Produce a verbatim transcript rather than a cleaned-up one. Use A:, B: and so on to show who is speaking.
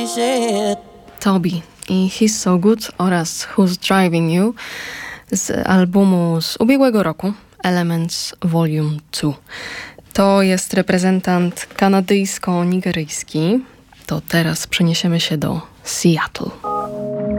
A: Toby i He's So Good oraz Who's Driving You z albumu z ubiegłego roku Elements Volume dwa. To jest reprezentant kanadyjsko-nigeryjski. To teraz przeniesiemy się do Seattle.